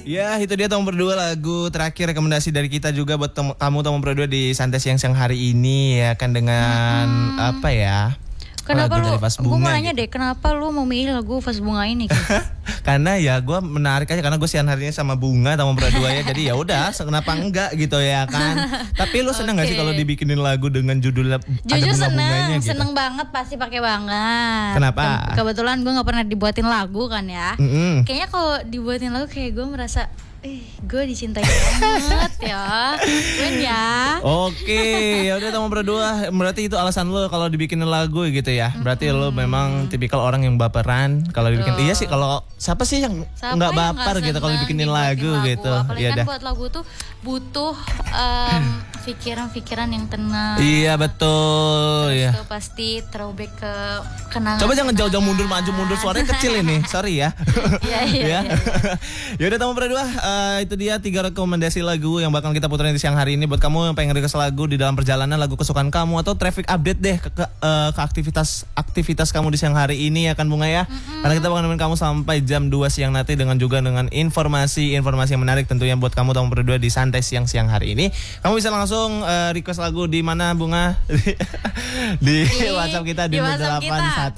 Ya, itu dia Tomong Berdua, lagu terakhir rekomendasi dari kita juga buat kamu Tomong Berdua di Santai Siang-siang hari ini ya kan, dengan apa ya? Kenapa lu? Gue mau nanya gitu. deh, kenapa lu mau milih lagu Vas Bunga ini? Karena ya gue menarik aja, karena gue siang harinya sama Bunga Tomong Berdua ya. Jadi ya udah, kenapa enggak gitu ya kan. Tapi lu seneng gak sih kalau dibikinin lagu dengan judul Jujur seneng gitu? Seneng banget, pasti pakai banget. Kenapa? Kebetulan gue nggak pernah dibuatin lagu kan ya. Kayaknya kalau dibuatin lagu kayak gue merasa gue dicintai banget ya. Ben ya. Oke, ya udah Tomong Berdua, berarti itu alasan lo kalau dibikinin lagu gitu ya. Berarti lo memang tipikal orang yang baperan kalau dibikin. Iya sih, kalau siapa sih yang nggak baper gitu kalau dibikinin lagu gitu. Apalagi kan buat lagu tuh butuh pikiran-pikiran yang tenang. Iya betul. Terus ya. tuh pasti throwback ke kenangan. Coba jangan jauh-jauh mundur, maju mundur, suaranya kecil ini. Sorry ya. Iya. Ya udah Tomong Berdua, itu dia 3 rekomendasi lagu yang bakal kita puterin di siang hari ini buat kamu yang pengen request lagu di dalam perjalanan, lagu kesukaan kamu atau traffic update deh ke aktivitas kamu di siang hari ini ya kan Bunga ya. Karena kita bakal nemenin kamu sampai jam 2 siang nanti dengan informasi yang menarik tentunya buat kamu Tomong Berdua di Santai Siang hari ini. Kamu bisa langsung request lagu di mana Bunga? di WhatsApp kita di 881